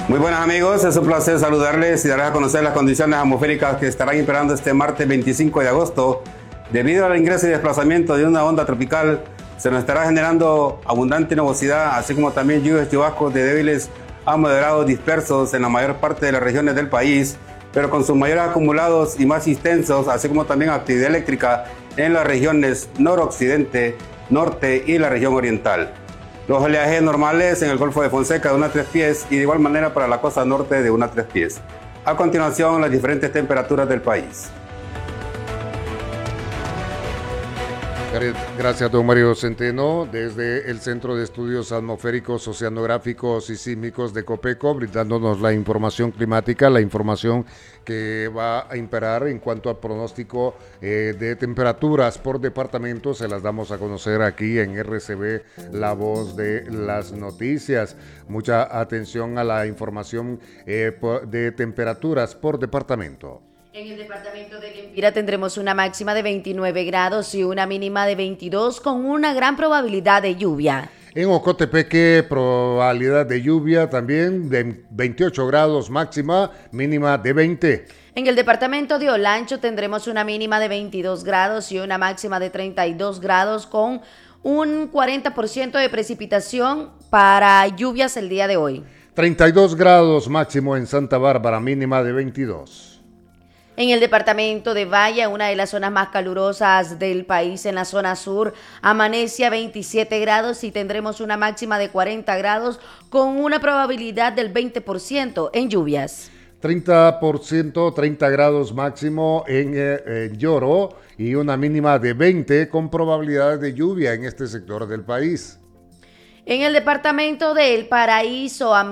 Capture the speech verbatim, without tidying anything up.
Muy buenas amigos, es un placer saludarles y darles a conocer las condiciones atmosféricas que estarán imperando este martes veinticinco de agosto. Debido al ingreso y desplazamiento de una onda tropical, se nos estará generando abundante nubosidad, así como también lluvias y chubascos de débiles a moderados dispersos en la mayor parte de las regiones del país, pero con sus mayores acumulados y más extensos, así como también actividad eléctrica en las regiones noroccidente, norte y la región oriental. Los oleajes normales en el Golfo de Fonseca de uno a tres pies y de igual manera para la costa norte de uno a tres pies. A continuación, las diferentes temperaturas del país. Gracias, don Mario Centeno, desde el Centro de Estudios Atmosféricos, Oceanográficos y Sísmicos de Copeco, brindándonos la información climática, la información que va a imperar en cuanto al pronóstico eh, de temperaturas por departamento. Se las damos a conocer aquí en R C B, la voz de las noticias. Mucha atención a la información eh, de temperaturas por departamento. En el departamento de Lempira tendremos una máxima de veintinueve grados y una mínima de veintidós con una gran probabilidad de lluvia. En Ocotepeque, probabilidad de lluvia también de veintiocho grados máxima, mínima de veinte. En el departamento de Olancho tendremos una mínima de veintidós grados y una máxima de treinta y dos grados con un cuarenta por ciento de precipitación para lluvias el día de hoy. treinta y dos grados máximo en Santa Bárbara, mínima de veintidós. En el departamento de Valle, una de las zonas más calurosas del país, en la zona sur, amanece a veintisiete grados y tendremos una máxima de cuarenta grados con una probabilidad del veinte por ciento en lluvias. treinta por ciento, treinta grados máximo en, eh, en Lloro y una mínima de veinte con probabilidades de lluvia en este sector del país. En el departamento de El Paraíso,